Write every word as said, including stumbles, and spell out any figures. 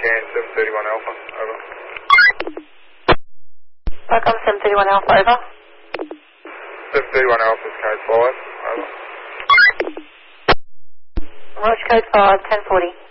scan seven thirty-one Alpha, over. Welcome seven thirty-one Alpha, over. seven thirty-one Alpha's code five, over. Roger code five, ten forty.